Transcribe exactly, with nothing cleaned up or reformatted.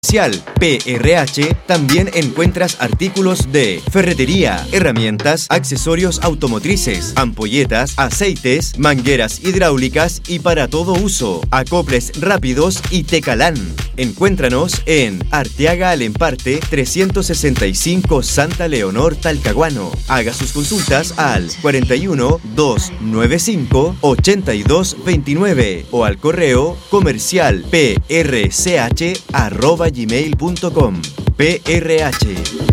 P R H también encuentras artículos de ferretería, herramientas, accesorios automotrices, ampolletas, aceites, mangueras hidráulicas y para todo uso, acoples rápidos y Tecalán. Encuéntranos en Arteaga Alemparte trescientos sesenta y cinco Santa Leonor, Talcahuano. Haga sus consultas al cuarenta y uno, doscientos noventa y cinco, ochenta y dos veintinueve o al correo comercial prch arroba gmail punto com. P R H